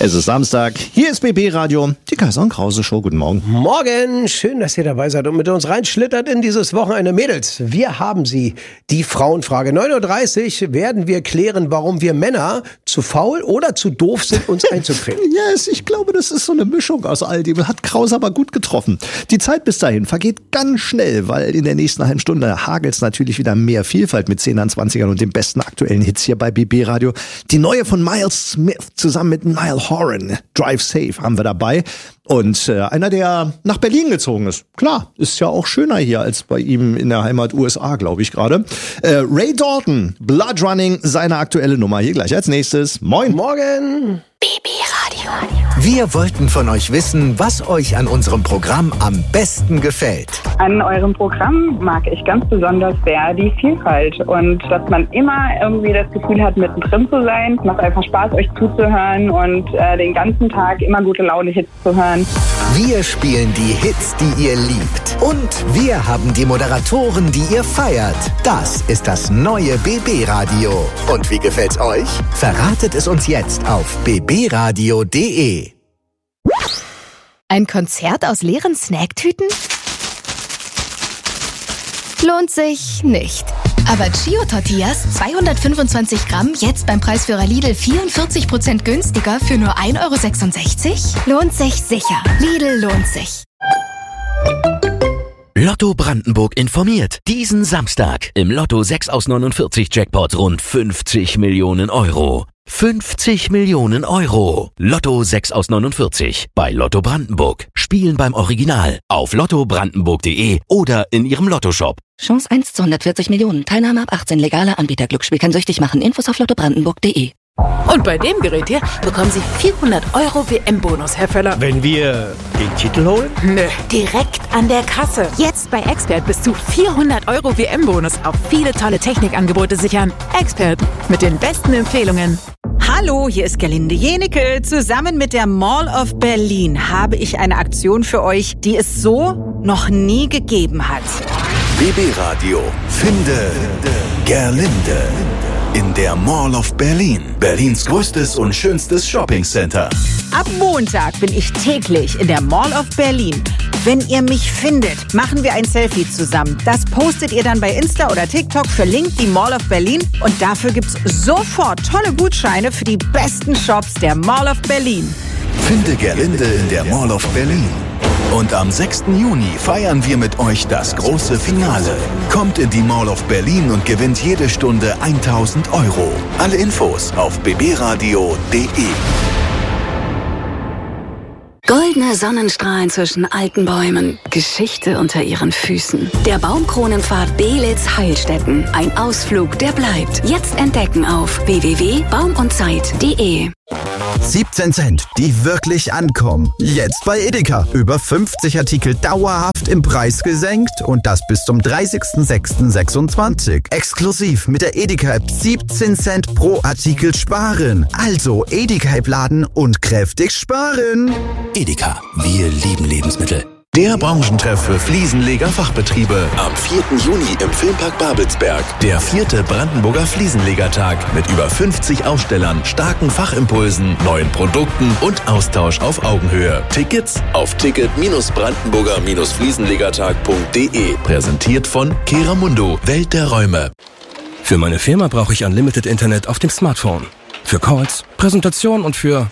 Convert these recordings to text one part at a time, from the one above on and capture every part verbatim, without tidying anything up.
Es ist Samstag, hier ist B B Radio, die Kaiser und Krause Show. Guten Morgen. Morgen, schön, dass ihr dabei seid und mit uns reinschlittert in dieses Wochenende. Mädels, wir haben sie, die Frauenfrage. neun Uhr dreißig werden wir klären, warum wir Männer zu faul oder zu doof sind, uns einzucremen. Yes, ich glaube, das ist so eine Mischung aus all dem. Hat Krause aber gut getroffen. Die Zeit bis dahin vergeht ganz schnell, weil in der nächsten halben Stunde hagelt es natürlich wieder mehr Vielfalt mit zehnern, zwanzigern und den besten aktuellen Hits hier bei B B Radio. Die neue von Miles Smith zusammen mit Niall Horan, Drive Safe, haben wir dabei. Und äh, einer, der nach Berlin gezogen ist. Klar, ist ja auch schöner hier als bei ihm in der Heimat U S A, glaube ich gerade. Äh, Ray Dalton, Blood Running, seine aktuelle Nummer. Hier gleich als nächstes. Moin. Morgen. B B Radio. Wir wollten von euch wissen, was euch an unserem Programm am besten gefällt. An eurem Programm mag ich ganz besonders sehr die Vielfalt und dass man immer irgendwie das Gefühl hat, mittendrin zu sein. Es macht einfach Spaß, euch zuzuhören und äh, den ganzen Tag immer gute Laune-Hits zu hören. Wir spielen die Hits, die ihr liebt. Und wir haben die Moderatoren, die ihr feiert. Das ist das neue B B Radio. Und wie gefällt's euch? Verratet es uns jetzt auf b b radio punkt d e. Ein Konzert aus leeren Snacktüten? Lohnt sich nicht. Aber Chio-Tortillas, zweihundertfünfundzwanzig Gramm, jetzt beim Preisführer Lidl vierundvierzig Prozent günstiger für nur ein Euro sechsundsechzig? Lohnt sich sicher. Lidl lohnt sich. Lotto Brandenburg informiert. Diesen Samstag im Lotto sechs aus neunundvierzig Jackpot rund fünfzig Millionen Euro. fünfzig Millionen Euro. Lotto sechs aus neunundvierzig bei Lotto Brandenburg. Spielen beim Original auf lotto brandenburg punkt d e oder in ihrem Lottoshop. Chance eins zu hundertvierzig Millionen. Teilnahme ab achtzehn. Legaler Anbieter. Glücksspiel kann süchtig machen. Infos auf lotto brandenburg punkt d e. Und bei dem Gerät hier bekommen Sie vierhundert Euro W M-Bonus, Herr Völler. Wenn wir den Titel holen? Nö, direkt an der Kasse. Jetzt bei Expert bis zu vierhundert Euro W M-Bonus auf viele tolle Technikangebote sichern. Expert mit den besten Empfehlungen. Hallo, hier ist Gerlinde Jenecke. Zusammen mit der Mall of Berlin habe ich eine Aktion für euch, die es so noch nie gegeben hat. B B Radio. Finde Gerlinde. In der Mall of Berlin. Berlins größtes und schönstes Shoppingcenter. Ab Montag bin ich täglich in der Mall of Berlin. Wenn ihr mich findet, machen wir ein Selfie zusammen. Das postet ihr dann bei Insta oder TikTok, verlinkt die Mall of Berlin und dafür gibt's sofort tolle Gutscheine für die besten Shops der Mall of Berlin. Finde Gerlinde in der Mall of Berlin. Und am sechsten Juni feiern wir mit euch das große Finale. Kommt in die Mall of Berlin und gewinnt jede Stunde tausend Euro. Alle Infos auf b b radio punkt d e. Goldene Sonnenstrahlen zwischen alten Bäumen. Geschichte unter ihren Füßen. Der Baumkronenpfad Belitz Heilstätten. Ein Ausflug, der bleibt. Jetzt entdecken auf w w w punkt baum und zeit punkt d e. siebzehn Cent, die wirklich ankommen. Jetzt bei Edeka. Über fünfzig Artikel dauerhaft im Preis gesenkt und das bis zum dreißigsten sechsten sechsundzwanzig. Exklusiv mit der Edeka-App siebzehn Cent pro Artikel sparen. Also Edeka-App laden und kräftig sparen. Edeka, wir lieben Lebensmittel. Der Branchentreff für Fliesenleger-Fachbetriebe. Am vierten Juni im Filmpark Babelsberg. Der vierte Brandenburger Fliesenlegertag mit über fünfzig Ausstellern, starken Fachimpulsen, neuen Produkten und Austausch auf Augenhöhe. Tickets auf ticket brandenburger fliesenlegertag punkt d e. Präsentiert von Keramundo, Welt der Räume. Für meine Firma brauche ich Unlimited Internet auf dem Smartphone. Für Calls, Präsentation und für...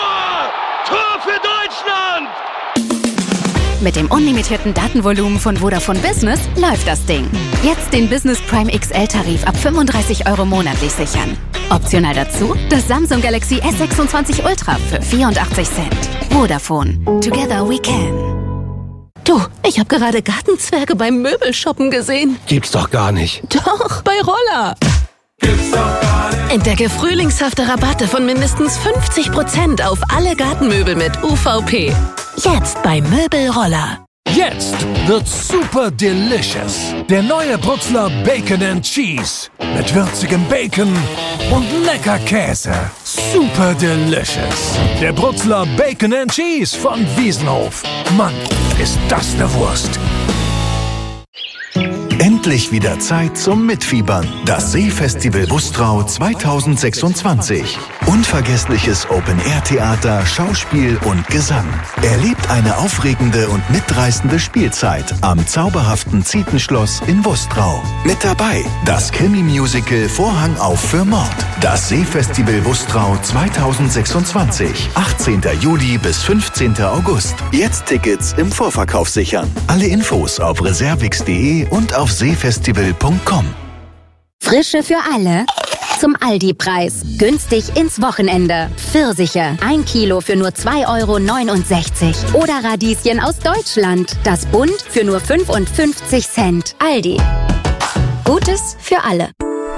Mit dem unlimitierten Datenvolumen von Vodafone Business läuft das Ding. Jetzt den Business Prime X L-Tarif ab fünfunddreißig Euro monatlich sichern. Optional dazu das Samsung Galaxy S sechsundzwanzig Ultra für vierundachtzig Cent. Vodafone. Together we can. Du, ich habe gerade Gartenzwerge beim Möbelshoppen gesehen. Gibt's doch gar nicht. Doch, bei Roller. Gibt's doch gar nicht. Entdecke frühlingshafte Rabatte von mindestens fünfzig Prozent auf alle Gartenmöbel mit U V P. Jetzt bei Möbelroller. Jetzt wird's super delicious. Der neue Brutzler Bacon and Cheese. Mit würzigem Bacon und lecker Käse. Super delicious. Der Brutzler Bacon and Cheese von Wiesenhof. Mann, ist das eine Wurst. Endlich wieder Zeit zum Mitfiebern. Das Seefestival Bustrau zweitausendsechsundzwanzig. Unvergessliches Open-Air-Theater, Schauspiel und Gesang. Erlebt eine aufregende und mitreißende Spielzeit am zauberhaften Zietenschloss in Wustrau. Mit dabei das Krimi-Musical Vorhang auf für Mord. Das Seefestival Wustrau zweitausendsechsundzwanzig. achtzehnten Juli bis fünfzehnten August. Jetzt Tickets im Vorverkauf sichern. Alle Infos auf reservix punkt de und auf seefestival punkt com. Frische für alle. Zum Aldi-Preis. Günstig ins Wochenende. Pfirsiche. Ein Kilo für nur zwei Euro neunundsechzig. Oder Radieschen aus Deutschland. Das Bund für nur fünfundfünfzig Cent. Aldi. Gutes für alle.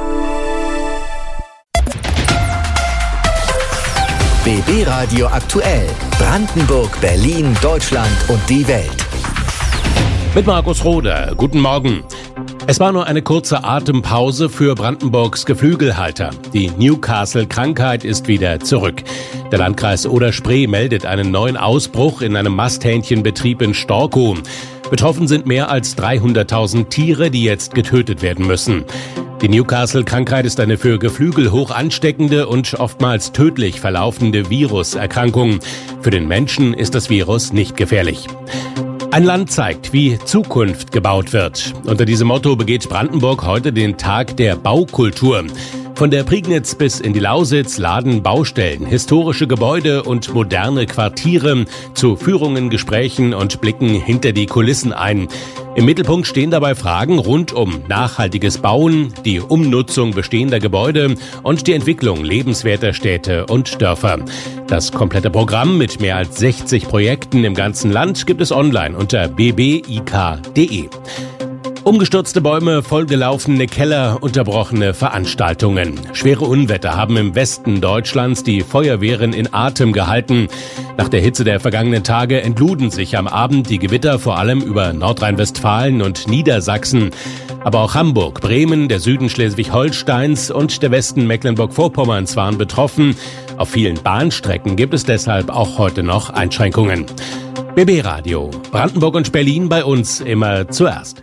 B B Radio aktuell. Brandenburg, Berlin, Deutschland und die Welt. Mit Markus Roder. Guten Morgen. Es war nur eine kurze Atempause für Brandenburgs Geflügelhalter. Die Newcastle-Krankheit ist wieder zurück. Der Landkreis Oder-Spree meldet einen neuen Ausbruch in einem Masthähnchenbetrieb in Storkow. Betroffen sind mehr als dreihunderttausend Tiere, die jetzt getötet werden müssen. Die Newcastle-Krankheit ist eine für Geflügel hoch ansteckende und oftmals tödlich verlaufende Viruserkrankung. Für den Menschen ist das Virus nicht gefährlich. Ein Land zeigt, wie Zukunft gebaut wird. Unter diesem Motto begeht Brandenburg heute den Tag der Baukultur. Von der Prignitz bis in die Lausitz laden Baustellen, historische Gebäude und moderne Quartiere zu Führungen, Gesprächen und Blicken hinter die Kulissen ein. Im Mittelpunkt stehen dabei Fragen rund um nachhaltiges Bauen, die Umnutzung bestehender Gebäude und die Entwicklung lebenswerter Städte und Dörfer. Das komplette Programm mit mehr als sechzig Projekten im ganzen Land gibt es online unter b b i k punkt de. Umgestürzte Bäume, vollgelaufene Keller, unterbrochene Veranstaltungen. Schwere Unwetter haben im Westen Deutschlands die Feuerwehren in Atem gehalten. Nach der Hitze der vergangenen Tage entluden sich am Abend die Gewitter vor allem über Nordrhein-Westfalen und Niedersachsen. Aber auch Hamburg, Bremen, der Süden Schleswig-Holsteins und der Westen Mecklenburg-Vorpommerns waren betroffen. Auf vielen Bahnstrecken gibt es deshalb auch heute noch Einschränkungen. B B Radio, Brandenburg und Berlin bei uns immer zuerst.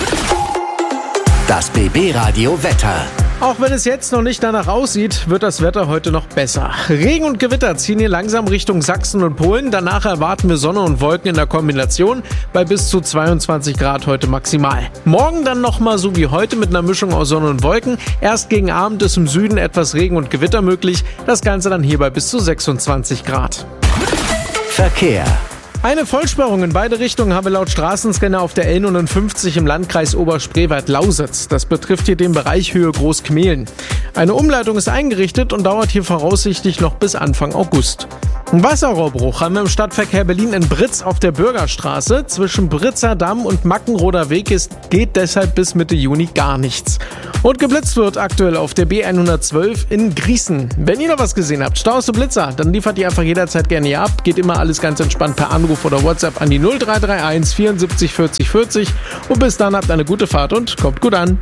Das B B Radio Wetter. Auch wenn es jetzt noch nicht danach aussieht, wird das Wetter heute noch besser. Regen und Gewitter ziehen hier langsam Richtung Sachsen und Polen. Danach erwarten wir Sonne und Wolken in der Kombination bei bis zu zweiundzwanzig Grad heute maximal. Morgen dann nochmal so wie heute mit einer Mischung aus Sonne und Wolken. Erst gegen Abend ist im Süden etwas Regen und Gewitter möglich. Das Ganze dann hier bei bis zu sechsundzwanzig Grad. Verkehr. Eine Vollsperrung in beide Richtungen haben wir laut Straßenscanner auf der L neunundfünfzig im Landkreis Oberspreewald-Lausitz. Das betrifft hier den Bereich Höhe Großkmehlen. Eine Umleitung ist eingerichtet und dauert hier voraussichtlich noch bis Anfang August. Ein Wasserrohrbruch haben wir im Stadtverkehr Berlin in Britz auf der Bürgerstraße. Zwischen Britzer Damm und Mackenroder Weg ist, geht deshalb bis Mitte Juni gar nichts. Und geblitzt wird aktuell auf der B hundertzwölf in Grießen. Wenn ihr noch was gesehen habt, Staus und Blitzer, dann liefert ihr einfach jederzeit gerne hier ab. Geht immer alles ganz entspannt per Anruf oder WhatsApp an die null drei drei eins vierundsiebzig vierzig vierzig. Und bis dann habt eine gute Fahrt und kommt gut an.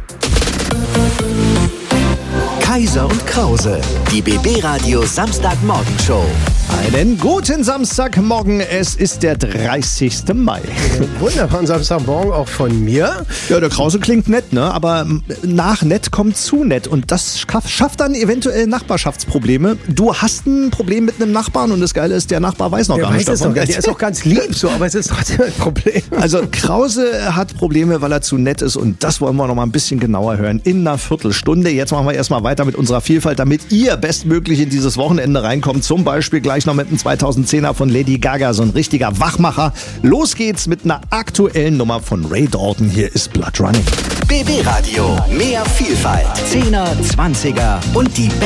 Kaiser und Krause, die B B Radio Samstagmorgenshow. Einen guten Samstagmorgen, es ist der dreißigste Mai. Wunderbaren Samstagmorgen auch von mir. Ja, der Krause klingt nett, ne? Aber nach nett kommt zu nett und das schafft dann eventuell Nachbarschaftsprobleme. Du hast ein Problem mit einem Nachbarn und das Geile ist, der Nachbar weiß noch der gar weiß nicht davon. Noch, der ist auch ganz lieb so, aber es ist trotzdem ein Problem. Also Krause hat Probleme, weil er zu nett ist und das wollen wir noch mal ein bisschen genauer hören in einer Viertelstunde. Jetzt machen wir erstmal weiter mit unserer Vielfalt, damit ihr bestmöglich in dieses Wochenende reinkommt. Zum Beispiel gleich noch mit einem zweitausendzehner von Lady Gaga, so ein richtiger Wachmacher. Los geht's mit einer aktuellen Nummer von Ray Dalton. Hier ist Blood Running. B B Radio, mehr Vielfalt. Zehner, Zwanziger und die